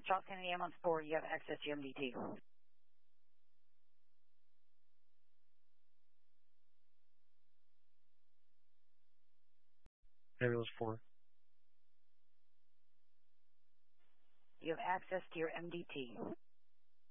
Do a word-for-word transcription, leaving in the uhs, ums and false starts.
Charles Kennedy ambulance four, you have access to M D T. Ambulance four. You have access to your M D T.